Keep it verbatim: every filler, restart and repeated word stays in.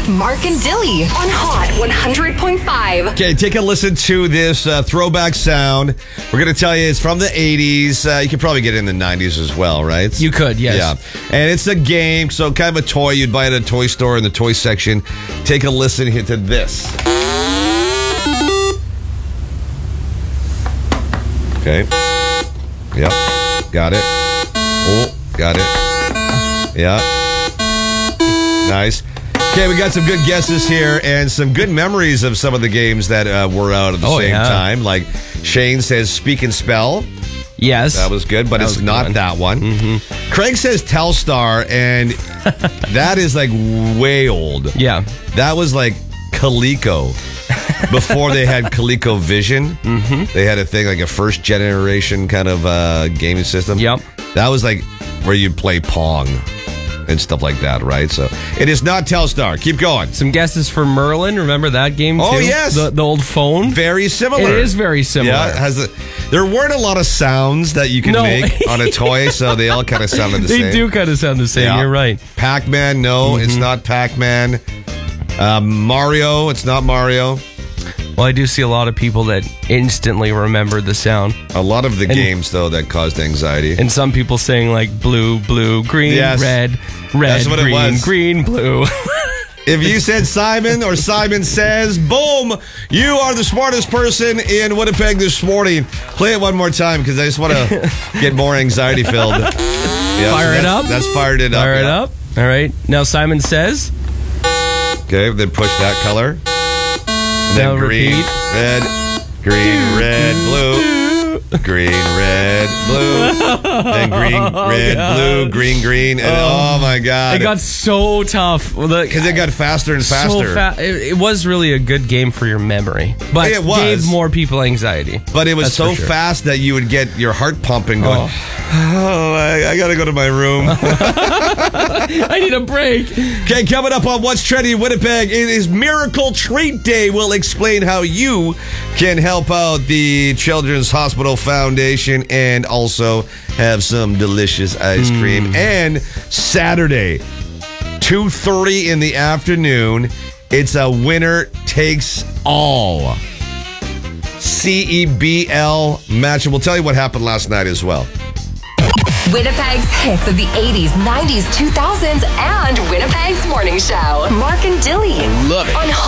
Mark and Dilly on Hot one hundred point five. Okay, take a listen to this uh, throwback sound. We're going to tell you it's from the eighties. Uh, you could probably get it in the nineties as well, right? You could, yes. Yeah. And it's a game, so kind of a toy. You'd buy it at a toy store in the toy section. Take a listen here to this. Okay. Yep. Got it. Oh, got it. Yeah. Nice. Okay, we got some good guesses here and some good memories of some of the games that uh, were out at the Oh, same yeah. time. Like Shane says, Speak and Spell. Yes. That was good, but That it's was a good not one. that one. Mm-hmm. Craig says Telstar, and that is like way old. Yeah. That was like Coleco. Before they had ColecoVision, mm-hmm. they had a thing like a first generation kind of uh, gaming system. Yep. That was like where you'd play Pong and stuff like that, right? So it is not Telstar. Keep going. Some guesses for Merlin. Remember that game, too? Oh, yes. The, the old phone. Very similar. It is very similar. Yeah, it has a, there weren't a lot of sounds that you could No. make on a toy, so they all kind of sounded the They same. do kind of sound the same. Yeah. You're right. Pac-Man, no, Mm-hmm. it's not Pac-Man. Um, Mario, it's not Mario. Well, I do see a lot of people that instantly remember the sound. A lot of the And- games, though, that caused anxiety. And some people saying like blue, blue, green, Yes. red, red, That's what it green, was. green, blue. If you said Simon or Simon Says, boom, you are the smartest person in Winnipeg this morning. Play it one more time because I just want to get more anxiety filled. Yeah, Fire it that's- up. That's fired it up. Fire it yeah. up. All right. Now Simon says. Okay, then push that color. And then Now green, repeat. red, green, red, blue. Green, red, blue. Then green, red, God. blue, green, green. And oh my God. It got so tough. Because it got faster and faster. So fa- it, it was really a good game for your memory, but It was. gave more people anxiety. But it was That's so for sure. fast that you would get your heart pumping going, Oh. oh, I, I got to go to my room. I need a break. Okay, coming up on What's Trending in Winnipeg, it is Miracle Treat Day. We'll explain how you can help out the Children's Hospital Foundation and also have some delicious ice cream. And Saturday, two thirty in the afternoon, it's a winner takes all C E B L match. And we'll tell you what happened last night as well. Winnipeg's hits of the eighties, nineties, two thousands, and Winnipeg's morning show. Mark and Dilly. Love it. On